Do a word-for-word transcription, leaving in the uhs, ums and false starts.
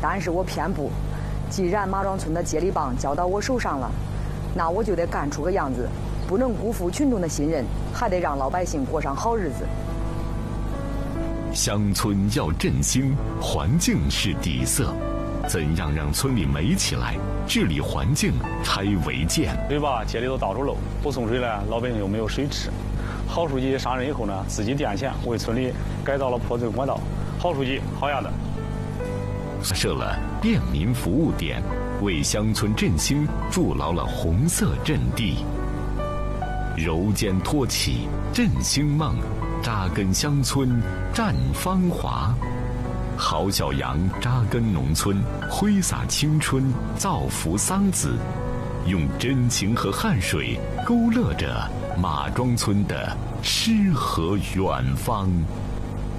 但是我偏不。既然马庄村的接力棒交到我手上了，那我就得干出个样子，不能辜负群众的信任，还得让老百姓过上好日子。 乡村要振兴，环境是底色。怎样让村里美起来？治理环境拆违建。 水坝街里头到处漏，不送水呢，老百姓又没有水吃。好书记上任以后呢，自己垫钱为村里改造了破碎过道。好书记，好样的！ 设了便民服务点，为乡村振兴筑牢了红色阵地。揉肩托起，振兴梦，扎根乡村，绽芳华。郝小阳扎根农村，挥洒青春，造福桑梓，用真情和汗水勾勒着马庄村的诗和远方。